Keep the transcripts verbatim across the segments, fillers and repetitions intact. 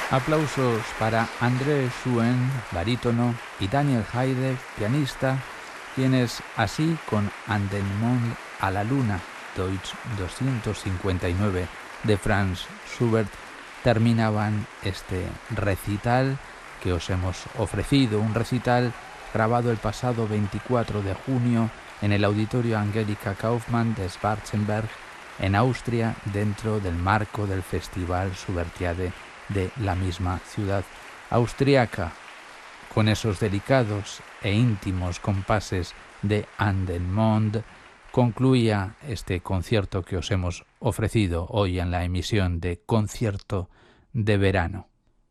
Aplausos para André Schuen, barítono, y Daniel Haide, pianista, quienes así con An den Mond a la Luna, Deutsch doscientos cincuenta y nueve de Franz Schubert, terminaban este recital que os hemos ofrecido, un recital grabado el pasado veinticuatro de junio en el Auditorio Angelika Kaufmann de Schwarzenberg, en Austria, dentro del marco del Festival Schubertiade de la misma ciudad austriaca. Con esos delicados e íntimos compases de An den Mond, concluía este concierto que os hemos ofrecido hoy en la emisión de Concierto de Verano.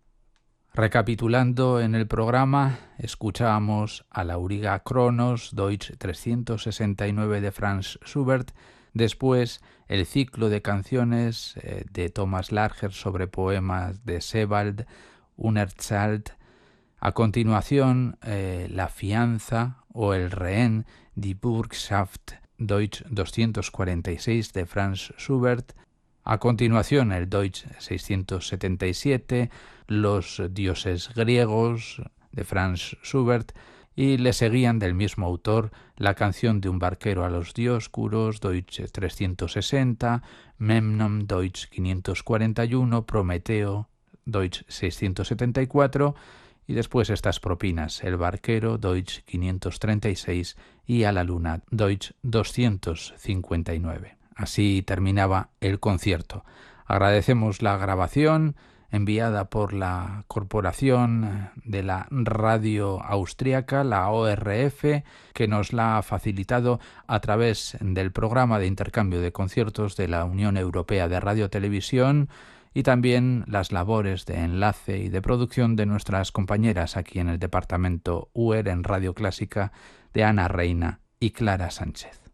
Recapitulando en el programa, escuchábamos a la Auriga Kronos, Deutsch trescientos sesenta y nueve de Franz Schubert, después el ciclo de canciones eh, de Thomas Larcher sobre poemas de Sebald, Unerzählt, a continuación eh, La Fianza o El Rehén, Die Bürgschaft, Deutsch doscientos cuarenta y seis de Franz Schubert, a continuación el Deutsch seiscientos setenta y siete, Los dioses griegos de Franz Schubert, y le seguían del mismo autor la canción de un barquero a los Dioscuros, Deutsch trescientos sesenta, Memnon, Deutsch quinientos cuarenta y uno, Prometeo, Deutsch seiscientos setenta y cuatro, y después estas propinas, El barquero, Deutsch quinientos treinta y seis, y A la Luna, Deutsch doscientos cincuenta y nueve. Así terminaba el concierto. Agradecemos la grabación enviada por la Corporación de la Radio Austriaca, la O R F, que nos la ha facilitado a través del programa de intercambio de conciertos de la Unión Europea de Radio-Televisión, y también las labores de enlace y de producción de nuestras compañeras aquí en el departamento U E R en Radio Clásica, de Ana Reina y Clara Sánchez.